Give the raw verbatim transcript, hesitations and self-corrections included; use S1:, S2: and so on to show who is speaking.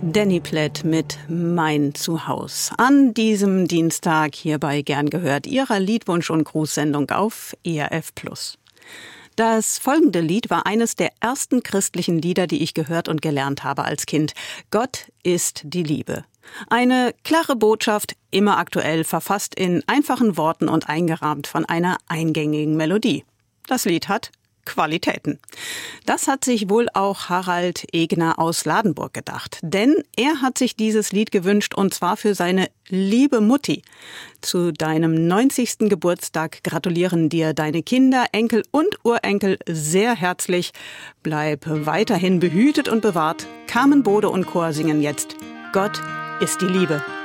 S1: Danny Platt mit Mein Zuhause. An diesem Dienstag hierbei gern gehört, Ihrer Liedwunsch- und Grußsendung auf E R F Plus. Das folgende Lied war eines der ersten christlichen Lieder, die ich gehört und gelernt habe als Kind. Gott ist die Liebe. Eine klare Botschaft, immer aktuell, verfasst in einfachen Worten und eingerahmt von einer eingängigen Melodie. Das Lied hat Qualitäten. Das hat sich wohl auch Harald Egner aus Ladenburg gedacht. Denn er hat sich dieses Lied gewünscht, und zwar für seine liebe Mutti. Zu deinem neunzigsten Geburtstag gratulieren dir deine Kinder, Enkel und Urenkel sehr herzlich. Bleib weiterhin behütet und bewahrt. Carmen Bode und Chor singen jetzt Gott ist die Liebe.